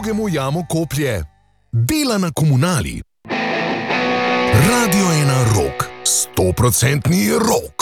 drugemu jamo koplje. Dela na Komunali. Radio 1 Rock. 100% rock.